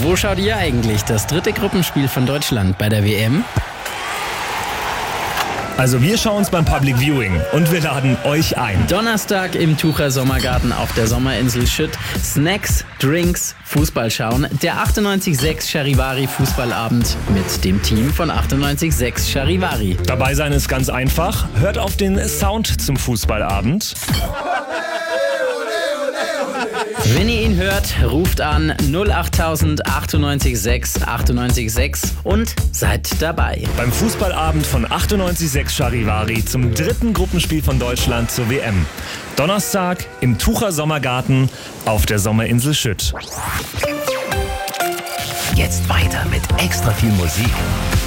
Wo schaut ihr eigentlich das dritte Gruppenspiel von Deutschland bei der WM? Also wir schauen uns beim Public Viewing und wir laden euch ein. Donnerstag im Tucher Sommergarten auf der Sommerinsel Schütt. Snacks, Drinks, Fußball schauen. Der 98.6 Charivari Fußballabend mit dem Team von 98.6 Charivari. Dabei sein ist ganz einfach. Hört auf den Sound zum Fußballabend. Wenn ihr ihn hört, ruft an 08000 98.6 98.6 und seid dabei. Beim Fußballabend von 98.6 Charivari zum dritten Gruppenspiel von Deutschland zur WM. Donnerstag im Tucher Sommergarten auf der Sommerinsel Schütt. Jetzt weiter mit extra viel Musik.